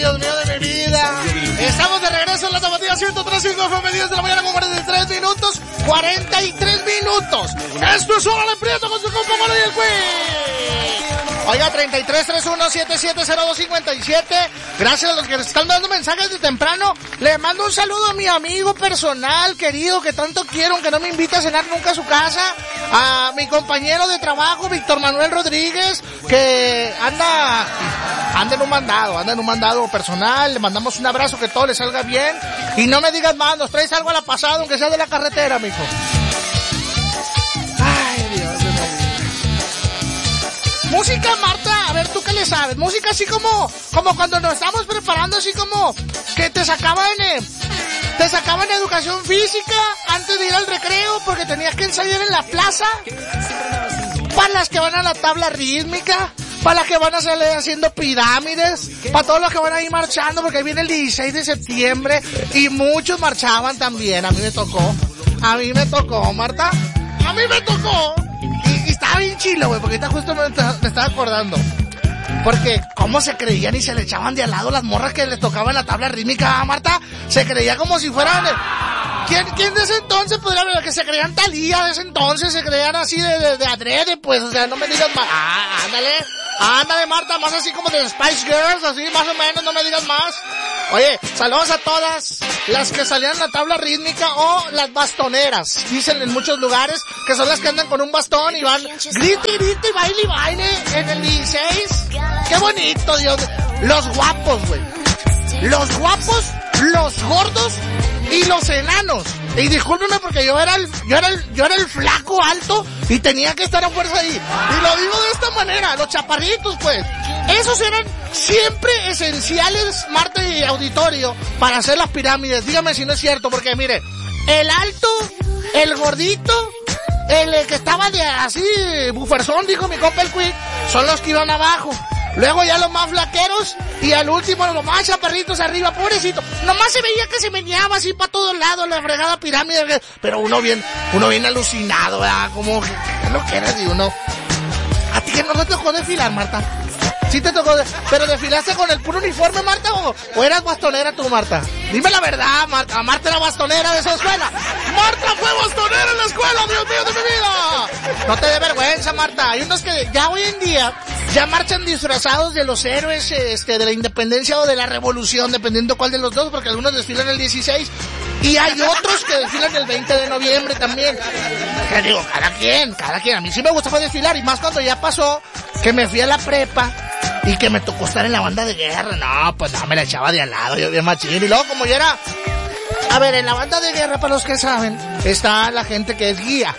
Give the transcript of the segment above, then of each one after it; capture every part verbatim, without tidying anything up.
Dios mío de mi vida. Estamos de regreso en la Tapatía ciento tres punto cinco F M, diez de la mañana con cuarenta y tres minutos. cuarenta y tres minutos. Esto es Órale Prieto con su compa Gordo y el Quick. Oiga, treinta y tres, treinta y uno, setenta y siete, cero dos cincuenta y siete. Gracias a los que nos están dando mensajes de temprano. Le mando un saludo a mi amigo personal, querido, que tanto quiero, aunque no me invita a cenar nunca a su casa. A mi compañero de trabajo, Víctor Manuel Rodríguez, que anda, anda en un mandado, anda en un mandado personal. Le mandamos un abrazo, que todo le salga bien. Y no me digas más, nos traes algo a la pasada, aunque sea de la carretera, mijo. Ay, Dios de mi vida. Música, Marta, a ver, ¿tú qué le sabes? Música así como, como cuando nos estamos preparando, así como que te sacaban, eh, te sacaban educación física antes de ir al recreo porque tenías que ensayar en la plaza. Para las que van a la tabla rítmica, para las que van a salir haciendo pirámides, para todos los que van a ir marchando, porque ahí viene el dieciséis de septiembre y muchos marchaban también. A mí me tocó, a mí me tocó, Marta, a mí me tocó. Y, y estaba bien chilo, güey, porque ahorita justo me, me estaba acordando. Porque cómo se creían y se le echaban de al lado las morras que les tocaban la tabla rítmica, Marta. Se creía como si fueran... Eh, ¿Quién, ¿Quién de ese entonces podría ver que se creían Talía de ese entonces? Se creían así de, de, de adrede, pues, o sea, no me digas más. Ah, ándale, ándale, Marta, más así como de Spice Girls, así más o menos, no me digas más. Oye, saludos a todas las que salían en la tabla rítmica o las bastoneras. Dicen en muchos lugares que son las que andan con un bastón y van grite, grite y baile y baile en el dieciséis. Qué bonito, Dios. Los guapos, güey. Los guapos, los gordos y los enanos. Y discúlpenme porque yo era el, yo era el, yo era el flaco alto y tenía que estar a fuerza ahí. Y lo digo de esta manera, los chaparritos, pues. Esos eran siempre esenciales, Marta y auditorio, para hacer las pirámides. Dígame si no es cierto, porque mire, el alto, el gordito, el que estaba de así, buferzón, dijo mi compa el Quick, son los que iban abajo. Luego ya los más flaqueros y al último los más chaparritos arriba, pobrecito. Nomás se veía que se meneaba así para todos lados la fregada pirámide. Pero uno bien, uno bien alucinado, ¿verdad? Como, ¿qué es lo que era de uno? ¿A ti que no te tocó desfilar, Marta? Sí te tocó, de... pero desfilaste con el puro uniforme, Marta, o, o eras bastonera tú, Marta. Dime la verdad, Marta. Marta era bastonera de esa escuela. Marta fue bastonera en la escuela, Dios mío de mi vida. No te dé vergüenza, Marta. Hay unos que ya hoy en día ya marchan disfrazados de los héroes, este, de la independencia o de la revolución, dependiendo cuál de los dos, porque algunos desfilan el dieciséis y hay otros que desfilan el veinte de noviembre también. Que digo, cada quien, cada quien. A mí sí me gustaba desfilar y más cuando ya pasó que me fui a la prepa y que me tocó estar en la banda de guerra. No, pues no, me la echaba de al lado, yo bien machín. Y luego como yo era... A ver, en la banda de guerra, para los que saben, está la gente que es guía.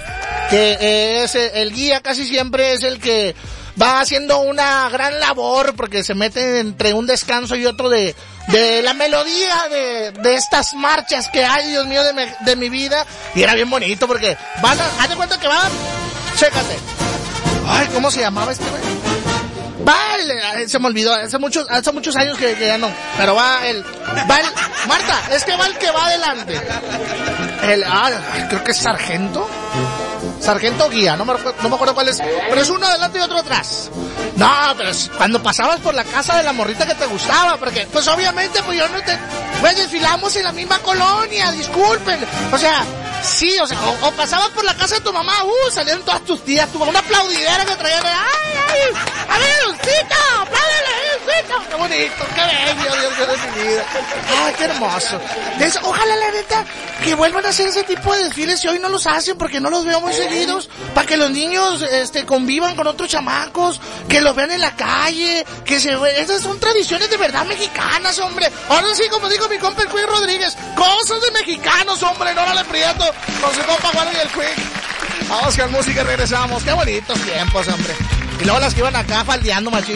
Que es el guía casi siempre es el que va haciendo una gran labor porque se mete entre un descanso y otro de, de la melodía de, de estas marchas que hay, Dios mío, de mi, de mi vida. Y era bien bonito porque van a... Haz de cuenta que van... Chécate. Ay, ¿cómo se llamaba este güey? Va el, se me olvidó, hace muchos, hace muchos años que, que ya no, pero va el, va el, Marta, es que va el que va adelante. El, ah, creo que es sargento. Sargento guía, no me, no me acuerdo cuál es, pero es uno adelante y otro atrás. No, pero es cuando pasabas por la casa de la morrita que te gustaba, porque, pues obviamente, pues yo no te, pues desfilamos en la misma colonia, disculpen, o sea, sí, o sea, o, o pasabas por la casa de tu mamá, uh, salieron todas tus tías, tu una aplaudidera que traían, ay, ay, a ver, Usito, apláudale, Usito, qué bonito, qué bello, Dios mío de mi vida, ay, qué hermoso. Eso, ojalá la neta que vuelvan a hacer ese tipo de desfiles y hoy no los hacen porque no los veo muy seguidos, para que los niños, este, convivan con otros chamacos, que los vean en la calle, que se, esas son tradiciones de verdad mexicanas, hombre. Ahora sí, como dijo mi compa el Quick Rodríguez, cosas de mexicanos, hombre, no Órale Prieto. Con su compa Juan y el Quick. Vamos con música y regresamos. Qué bonitos tiempos, hombre. Y luego las que iban acá faldeando, machín.